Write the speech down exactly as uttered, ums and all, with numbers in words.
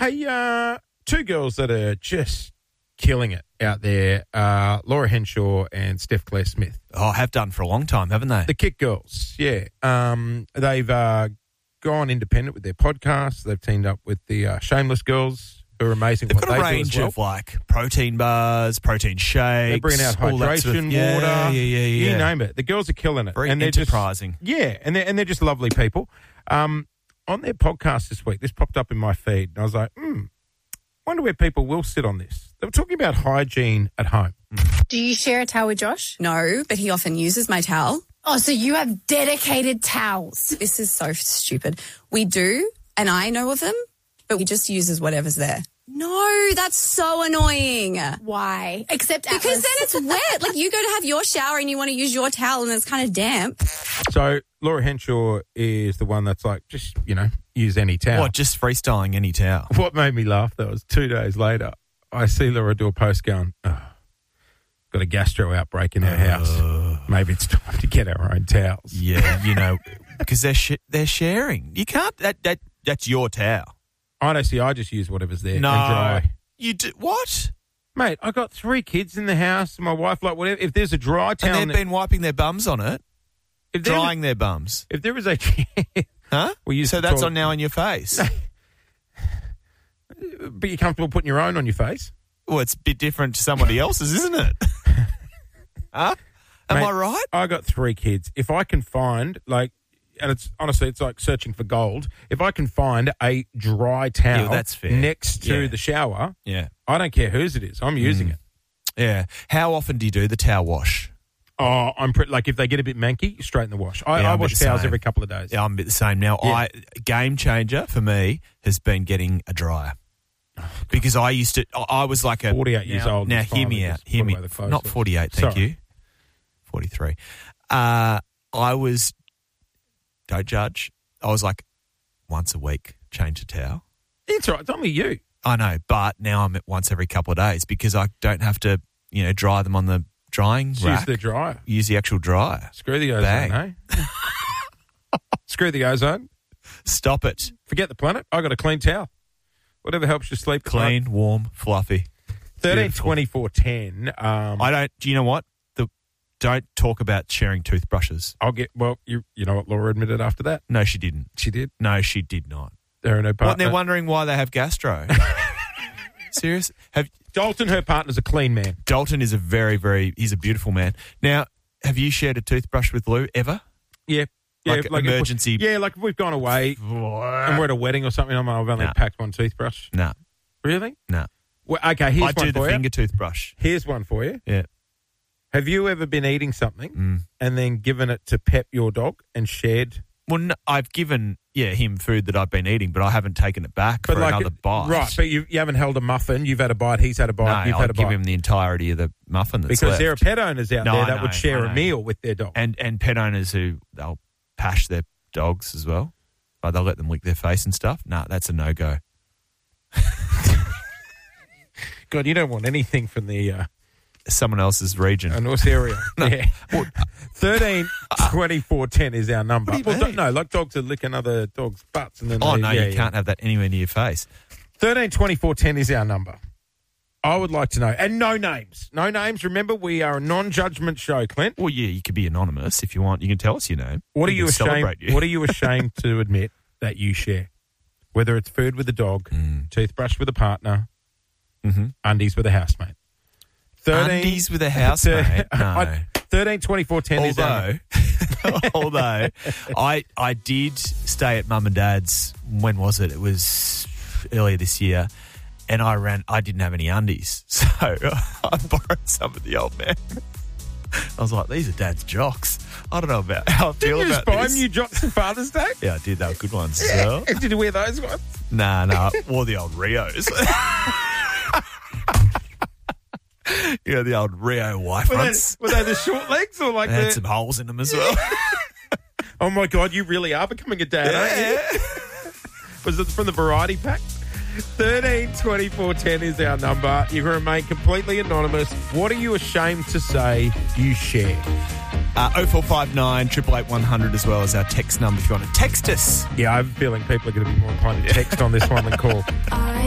Hey, uh, two girls that are just killing it out there, uh, Laura Henshaw and Steph Claire Smith. Oh, have done for a long time, haven't they? The Kick Girls, yeah. Um, they've uh, gone independent with their podcast. They've teamed up with the uh, Shameless Girls, who are amazing. They've what got a they range do as well. of like protein bars, protein shakes. They're bringing out all that sort of- hydration, yeah, water. Yeah, yeah, yeah. You name it. The girls are killing it. Very and they're just- enterprising. yeah, and they're, and they're just lovely people. Um, on their podcast this week, this popped up in my feed, and I was like, hmm, wonder where people will sit on this. They were talking about hygiene at home. Do you share a towel with Josh? No, but he often uses my towel. Oh, so you have dedicated towels. This is so stupid. We do, and I know of them, but he just uses whatever's there. No, that's so annoying. Why? Except Because Atlas. then it's wet. Like, you go to have your shower and you want to use your towel and it's kind of damp. So Laura Henshaw is the one that's like, just, you know, use any towel. What, just freestyling any towel? What made me laugh, though, was two days later, I see Laura do a post going, oh, got a gastro outbreak in our house. Maybe it's time to get our own towels. Yeah, you know, because they're sh- they're sharing. You can't, that, that that's your towel. Honestly, I just use whatever's there No. and dry. You do, what? Mate, I got three kids in the house. My wife, like, whatever. If there's a dry towel, And they've been wiping their bums on it, if there drying their bums. Was, if there was a, Huh? we used So to that's talk- on now on your face. but you're comfortable putting your own on your face. Well, it's a bit different to somebody else's, isn't it? Huh? Am Mate, I right? I got three kids. If I can find, like, and it's honestly, it's like searching for gold. If I can find a dry towel Yeah, that's fair. next to Yeah. the shower, Yeah. I don't care whose it is. I'm using it. Yeah. How often do you do the towel wash? Oh, I'm pretty, like, if they get a bit manky, straight in the wash. I, Yeah, I I'm a wash bit the towels same. every couple of days. Yeah, I'm a bit the same now. Yeah. I game changer for me has been getting a dryer. Because I used to, I I was like a forty-eight years now, old. Now it's hear finally me out. just Hear put me. away the clothes. Not forty-eight, thank Sorry. you. forty-three. Uh, I was, don't judge. I was like once a week change a towel. It's all right. It's only you. I know, but now I'm at once every couple of days because I don't have to, you know, dry them on the drying Just rack. use the dryer. Use the actual dryer. Screw the ozone, Bang. eh? Screw the ozone. Stop it. Forget the planet. I got a clean towel. Whatever helps you sleep. at night. Clean, warm, fluffy. thirteen Beautiful. twenty-four ten. Um, I don't. Do you know what? The don't talk about sharing toothbrushes. I'll get. Well, you you know what Laura admitted after that. No, she didn't. She did. No, she did not. Her and her What? partner. They're wondering why they have gastro. Serious? Have Dalton, her partner's a clean man. Dalton is a very, very. He's a beautiful man. Now, have you shared a toothbrush with Lou ever? Yeah. Yeah, Like if we- emergency- yeah, like if we've gone away and we're at a wedding or something, I'm, I've only No. packed one toothbrush. No, Really? no. Well, okay, here's I one do the for finger you. toothbrush. Here's one for you. Yeah. Have you ever been eating something Mm. and then given it to Pep, your dog, and shared? Well, no, I've given yeah him food that I've been eating, but I haven't taken it back for like another it- bite. Right, but you, you haven't held a muffin. You've had a bite. He's had a bite. no, you've I'll had a give bite. him the entirety of the muffin that's because left. there are pet owners out No, there I that know, would share I a know. meal with their dog. and and pet owners who they'll pash their dogs as well. Like they'll let them lick their face and stuff. No, that's a no go. God, you don't want anything from the uh, Someone else's region. uh, North area. Yeah. Well, thirteen twenty-four ten is our number. What do you well, mean? don't- no, like dogs are licking other dogs' butts. And then oh they, no, yeah, you yeah. can't have that anywhere near your face. thirteen twenty-four ten is our number. I would like to know. And no names. No names. Remember, we are a non-judgment show, Clint. Well, yeah, you could be anonymous if you want. You can tell us your name. What are We you can ashamed? celebrate you. What are you ashamed to admit that you share? Whether it's food with a dog, Mm. toothbrush with a partner, Mm-hmm. undies with a housemate. Undies with a housemate? No. thirteen twenty-four ten is our Although, although I I did stay at mum and dad's. When was it? It was earlier this year, and I ran. I didn't have any undies, so I borrowed some of the old man. I was like, these are dad's jocks. I don't know about how I Did feel you just about buy this. him new jocks for Father's Day? Yeah, I did. They were good ones as well. Did you wear those ones? Nah, nah. I wore the old Rios. Yeah, the old Rio wife Were they, fronts. were they the short legs or like They had the... some holes in them as well. Oh, my God, you really are becoming a dad, aren't you? Was it from the variety pack? thirteen twenty-four ten is our number. You can remain completely anonymous. What are you ashamed to say you share? Uh, oh four five nine, eight eight eight, one hundred as well as our text number if you want to text us. Yeah, I have a feeling people are going to be more inclined to text on this one than call.